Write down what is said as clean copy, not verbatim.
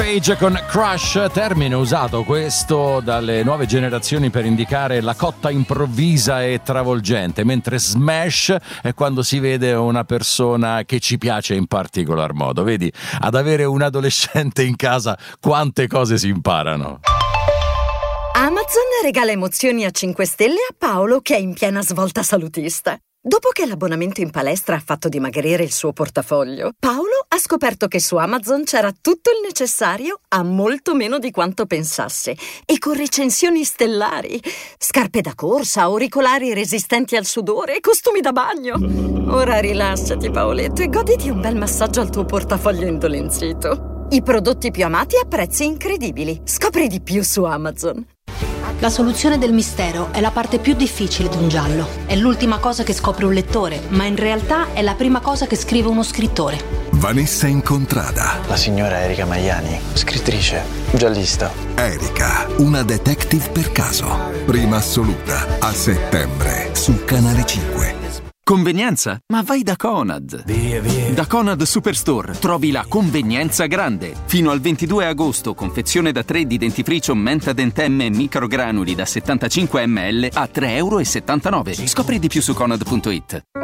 Page con Crush, termine usato questo dalle nuove generazioni per indicare la cotta improvvisa e travolgente, mentre smash è quando si vede una persona che ci piace in particolar modo. Vedi, ad avere un adolescente in casa quante cose si imparano. Amazon regala emozioni a 5 stelle a Paolo, che è in piena svolta salutista. Dopo che l'abbonamento in palestra ha fatto dimagrire il suo portafoglio, Paolo ha scoperto che su Amazon c'era tutto il necessario a molto meno di quanto pensasse, e con recensioni stellari. Scarpe da corsa, auricolari resistenti al sudore e costumi da bagno. Ora rilassati, Paoletto, e goditi un bel massaggio al tuo portafoglio indolenzito. I prodotti più amati a prezzi incredibili. Scopri di più su Amazon. La soluzione del mistero è la parte più difficile di un giallo. È l'ultima cosa che scopre un lettore, ma in realtà è la prima cosa che scrive uno scrittore. Vanessa Incontrada. La signora Erika Maiani, scrittrice, giallista. Erika, una detective per caso. Prima assoluta, a settembre, su Canale 5. Convenienza? Ma vai da Conad. Via. Da Conad Superstore trovi la convenienza grande. Fino al 22 agosto, confezione da 3 di dentifricio Menta Dentemme microgranuli da 75 ml a €3,79. Scopri di più su Conad.it.